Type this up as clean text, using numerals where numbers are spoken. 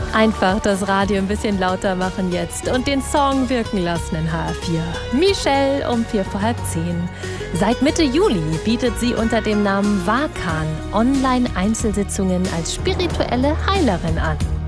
Einfach das Radio ein bisschen lauter machen jetzt und den Song wirken lassen in HR4. Michelle um 10:45. Seit Mitte Juli bietet sie unter dem Namen Wakan Online-Einzelsitzungen als spirituelle Heilerin an.